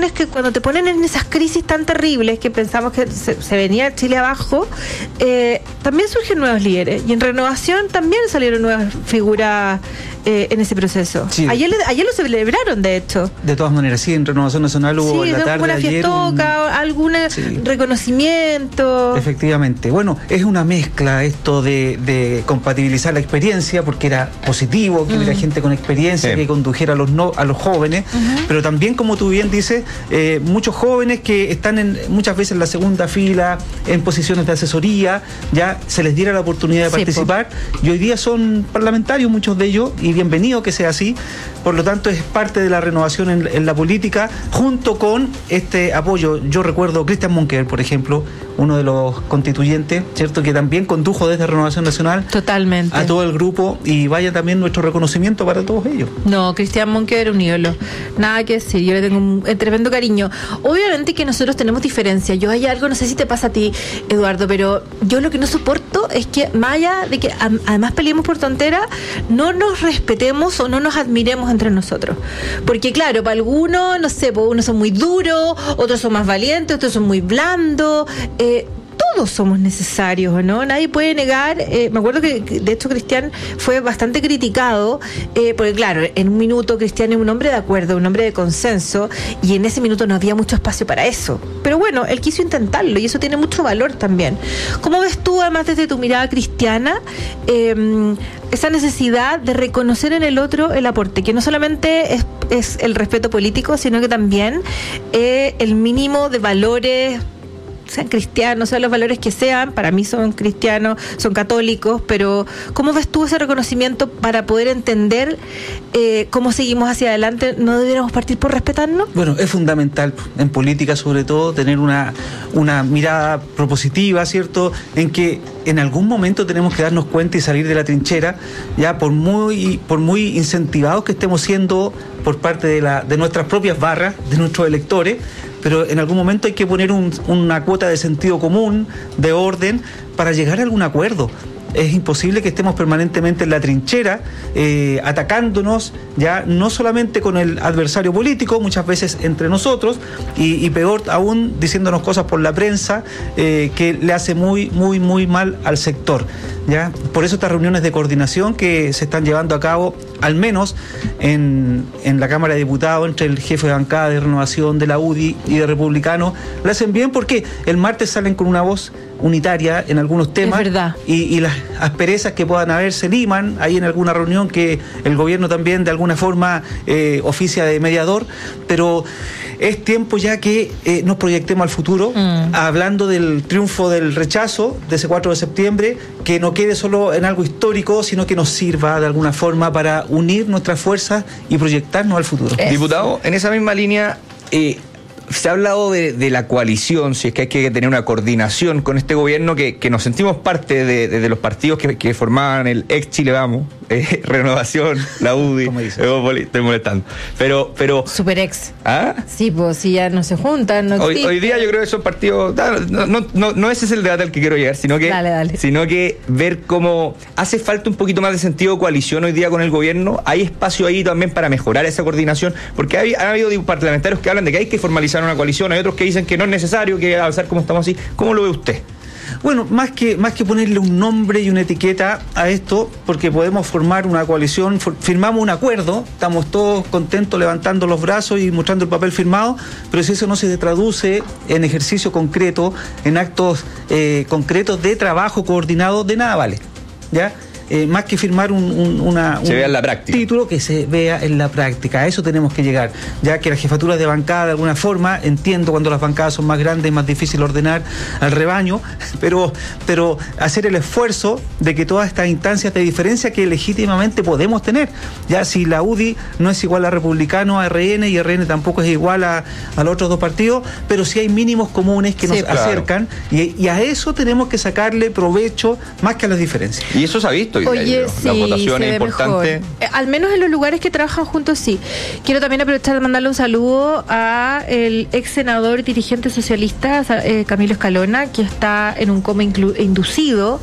cuestiones que cuando te ponen en esas crisis tan terribles que pensamos que se venía Chile abajo, también surgen nuevos líderes. Y en Renovación también salieron nuevas figuras en ese proceso. Sí. Ayer lo celebraron, de hecho. De todas maneras, sí, en Renovación Nacional hubo en la tarde una fiestoca, algún reconocimiento. Efectivamente. Bueno, es una mezcla esto de compatibilizar la experiencia, porque era positivo que hubiera gente con experiencia que condujera a los jóvenes, pero también, como tú bien dices, muchos jóvenes que están muchas veces en la segunda fila, en posiciones de asesoría, ya se les diera la oportunidad de participar, y hoy día son parlamentarios muchos de ellos, y bienvenido que sea así. Por lo tanto, es parte de la renovación en la política, junto con este apoyo. Yo recuerdo Cristian Monquer, por ejemplo, uno de los constituyentes, ¿cierto?, que también condujo desde Renovación Nacional totalmente a todo el grupo, y vaya también nuestro reconocimiento para todos ellos. No, Cristian Monquer era un ídolo, nada que decir, yo le tengo un tremendo cariño. Obviamente que nosotros tenemos diferencias, yo hay algo, no sé si te pasa a ti, Eduardo, pero yo lo que no soporto es que, más allá de que además peleemos por tontera, no nos respetemos o no nos admiremos entre nosotros, porque claro, para algunos, no sé, pues unos son muy duros, otros son más valientes, otros son muy blandos, todos somos necesarios, ¿no? Nadie puede negar, me acuerdo que de hecho Cristian fue bastante criticado, porque claro, en un minuto Cristian es un hombre de acuerdo, un hombre de consenso, y en ese minuto no había mucho espacio para eso, pero bueno, él quiso intentarlo y eso tiene mucho valor también. ¿Cómo ves tú, además desde tu mirada cristiana, esa necesidad de reconocer en el otro el aporte, que no solamente es el respeto político, sino que también el mínimo de valores, sean cristianos, sean los valores que sean, para mí son cristianos, son católicos, pero ¿cómo ves tú ese reconocimiento para poder entender cómo seguimos hacia adelante? ¿No deberíamos partir por respetarnos? Bueno, es fundamental en política, sobre todo, tener una mirada propositiva, ¿cierto?, en que en algún momento tenemos que darnos cuenta y salir de la trinchera, ya por muy incentivados que estemos siendo por parte de nuestras propias barras, de nuestros electores, pero en algún momento hay que poner una cuota de sentido común, de orden, para llegar a algún acuerdo. Es imposible que estemos permanentemente en la trinchera, atacándonos, ya no solamente con el adversario político, muchas veces entre nosotros, y peor aún diciéndonos cosas por la prensa que le hace muy, muy, muy mal al sector, ¿ya? Por eso estas reuniones de coordinación que se están llevando a cabo, al menos en la Cámara de Diputados, entre el jefe de bancada de Renovación, de la UDI y de Republicano, la hacen bien porque el martes salen con una voz unitaria en algunos temas, y las asperezas que puedan haber se liman ahí en alguna reunión que el gobierno también de alguna forma oficia de mediador, pero es tiempo ya que nos proyectemos al futuro, hablando del triunfo del rechazo de ese 4 de septiembre, que no quede solo en algo histórico, sino que nos sirva de alguna forma para unir nuestras fuerzas y proyectarnos al futuro. Diputado, en esa misma línea, se ha hablado de la coalición, si es que hay que tener una coordinación con este gobierno, que nos sentimos parte de los partidos que formaban el ex Chile Vamos, Renovación, la UDI. Estoy molestando. Pero super ex. ¿Ah? Sí, pues si ya no se juntan. No hoy día yo creo que esos partidos. No ese es el debate al que quiero llegar, sino que ver cómo hace falta un poquito más de sentido de coalición hoy día con el gobierno. Hay espacio ahí también para mejorar esa coordinación, porque ha habido parlamentarios que hablan de que hay que formalizar una coalición, hay otros que dicen que no es necesario, que avanzar como estamos así. ¿Cómo lo ve usted? Bueno, más que ponerle un nombre y una etiqueta a esto, porque podemos formar una coalición, firmamos un acuerdo, estamos todos contentos levantando los brazos y mostrando el papel firmado, pero si eso no se traduce en ejercicio concreto, en actos concretos de trabajo coordinado, de nada vale, ¿ya? Más que firmar un vea en la práctica. Título, que se vea en la práctica. A eso tenemos que llegar, ya que las jefaturas de bancada, de alguna forma, entiendo cuando las bancadas son más grandes, es más difícil ordenar al rebaño, pero hacer el esfuerzo de que todas estas instancias de diferencia que legítimamente podemos tener, ya si la UDI no es igual a Republicano, a RN, y RN tampoco es igual a los otros dos partidos, pero sí hay mínimos comunes que nos acercan, y a eso tenemos que sacarle provecho más que a las diferencias. Y eso se ha visto visto hoy Oye, sí, las votaciones importantes. Al menos en los lugares que trabajan juntos, sí. Quiero también aprovechar de mandarle un saludo a el ex senador y dirigente socialista Camilo Escalona, que está en un coma inducido.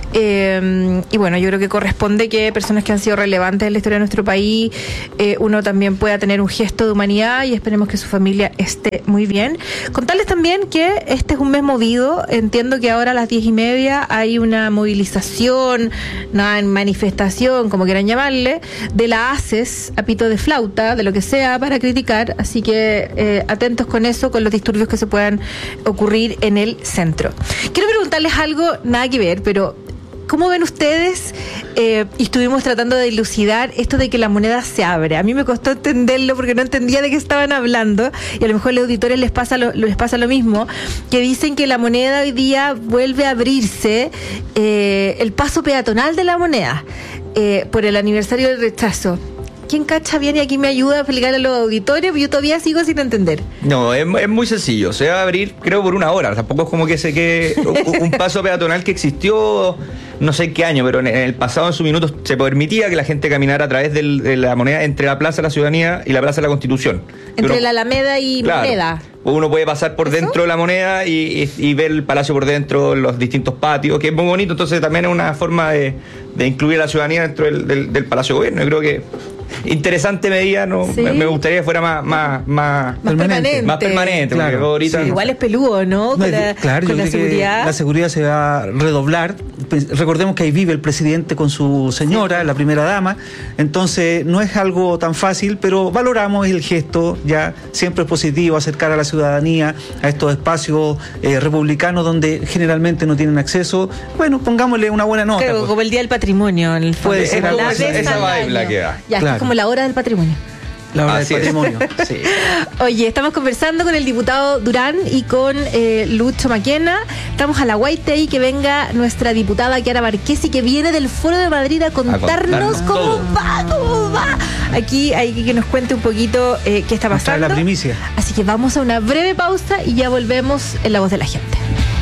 Y bueno, yo creo que corresponde que personas que han sido relevantes en la historia de nuestro país, uno también pueda tener un gesto de humanidad, y esperemos que su familia esté muy bien. Contarles también que este es un mes movido. Entiendo que ahora a las 10:30 hay una movilización, una manifestación, como quieran llamarle, de la ACES, a pito de flauta, de lo que sea, para criticar. Así que atentos con eso, con los disturbios que se puedan ocurrir en el centro. Quiero preguntarles algo, nada que ver, pero ¿cómo ven ustedes? Y estuvimos tratando de dilucidar esto de que la moneda se abre. A mí me costó entenderlo porque no entendía de qué estaban hablando, y a lo mejor a los auditores les pasa lo mismo, que dicen que la moneda hoy día vuelve a abrirse, el paso peatonal de la moneda, por el aniversario del rechazo. ¿Quién cacha bien y aquí me ayuda a explicarle a los auditores? Yo todavía sigo sin entender. No, es muy sencillo. Se va a abrir, creo, por una hora. Tampoco es como que se quede un paso peatonal que existió no sé en qué año, pero en el pasado, en su minuto, se permitía que la gente caminara a través de la moneda entre la Plaza de la Ciudadanía y la Plaza de la Constitución. Entre la Alameda y Moneda. Uno puede pasar por dentro de la moneda y ver el palacio por dentro, los distintos patios, que es muy bonito. Entonces también es una forma de incluir a la ciudadanía dentro del Palacio de Gobierno. Yo creo que interesante medida, ¿no? Sí. Me gustaría que fuera más permanente. Más permanente, claro. Ahorita, sí, igual es peludo, ¿no? Con la seguridad. La seguridad se va a redoblar. Recordemos que ahí vive el presidente con su señora, la primera dama. Entonces no es algo tan fácil, pero valoramos el gesto. Ya siempre es positivo acercar a la ciudadanía a estos espacios republicanos donde generalmente no tienen acceso. Bueno, pongámosle una buena nota. Claro, como el Día del Patrimonio, en el fondo. Puede ser algo así. Esa vibe la que da. Ya, claro. Es como la hora del patrimonio. La hora del patrimonio. Sí. Oye, estamos conversando con el diputado Durán y con Lucho Maquena. Estamos a la guaita ahí, que venga nuestra diputada Chiara Marchesi, que viene del Foro de Madrid a contarnos cómo va. Aquí hay que nos cuente un poquito qué está pasando. La primicia. Así que vamos a una breve pausa y ya volvemos en La Voz de la Gente.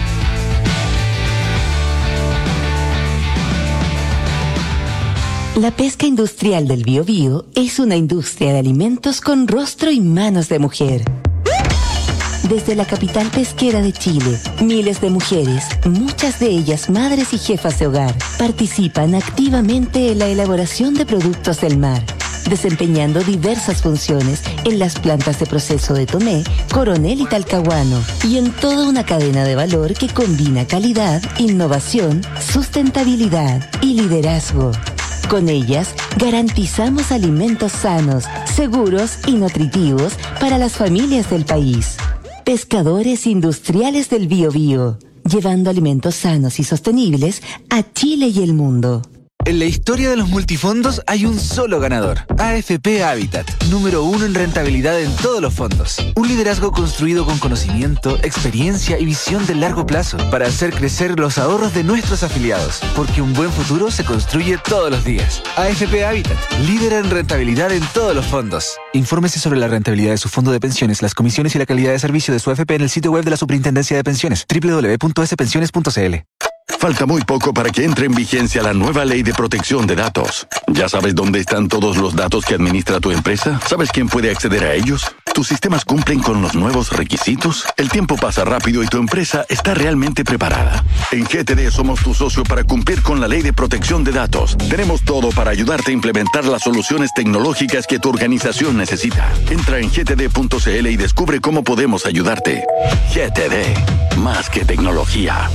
La pesca industrial del Biobío es una industria de alimentos con rostro y manos de mujer. Desde la capital pesquera de Chile, miles de mujeres, muchas de ellas madres y jefas de hogar, participan activamente en la elaboración de productos del mar, desempeñando diversas funciones en las plantas de proceso de Tomé, Coronel y Talcahuano, y en toda una cadena de valor que combina calidad, innovación, sustentabilidad y liderazgo. Con ellas, garantizamos alimentos sanos, seguros y nutritivos para las familias del país. Pescadores Industriales del Biobío, llevando alimentos sanos y sostenibles a Chile y el mundo. En la historia de los multifondos hay un solo ganador, AFP Habitat, número 1 en rentabilidad en todos los fondos. Un liderazgo construido con conocimiento, experiencia y visión de largo plazo para hacer crecer los ahorros de nuestros afiliados, porque un buen futuro se construye todos los días. AFP Habitat, líder en rentabilidad en todos los fondos. Infórmese sobre la rentabilidad de su fondo de pensiones, las comisiones y la calidad de servicio de su AFP en el sitio web de la Superintendencia de Pensiones, www.spensiones.cl. Falta muy poco para que entre en vigencia la nueva Ley de Protección de Datos. ¿Ya sabes dónde están todos los datos que administra tu empresa? ¿Sabes quién puede acceder a ellos? ¿Tus sistemas cumplen con los nuevos requisitos? El tiempo pasa rápido y tu empresa está realmente preparada. En GTD somos tu socio para cumplir con la Ley de Protección de Datos. Tenemos todo para ayudarte a implementar las soluciones tecnológicas que tu organización necesita. Entra en gtd.cl y descubre cómo podemos ayudarte. GTD, más que tecnología.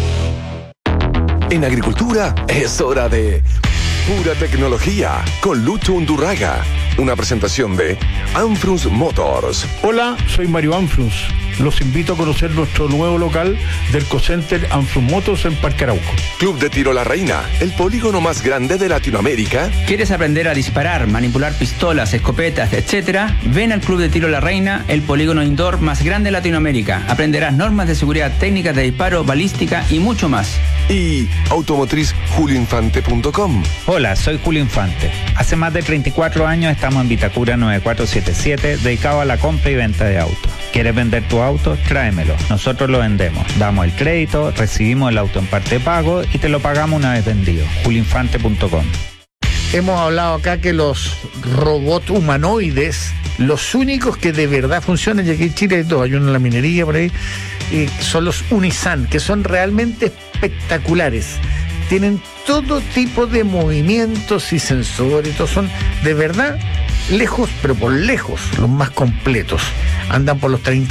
En agricultura es hora de pura tecnología con Lucho Undurraga. Una presentación de Anfrus Motors. Hola, soy Mario Anfrus. Los invito a conocer nuestro nuevo local del Ecocenter Anfrus Motors en Parque Arauco. Club de Tiro La Reina, el polígono más grande de Latinoamérica. ¿Quieres aprender a disparar, manipular pistolas, escopetas, etcétera? Ven al Club de Tiro La Reina, el polígono indoor más grande de Latinoamérica. Aprenderás normas de seguridad, técnicas de disparo, balística y mucho más. Y automotriz.julioinfante.com. Hola, soy Julio Infante. Hace más de 34 años estamos en Vitacura 9477, dedicado a la compra y venta de autos. ¿Quieres vender tu auto? Tráemelo. Nosotros lo vendemos. Damos el crédito, recibimos el auto en parte de pago y te lo pagamos una vez vendido. Julinfante.com. Hemos hablado acá que los robots humanoides, los únicos que de verdad funcionan, y aquí en Chile hay dos, hay uno en la minería por ahí, son los Unisan, que son realmente espectaculares. Tienen todo tipo de movimientos y sensores, son de verdad lejos, pero por lejos, los más completos. Andan por los 30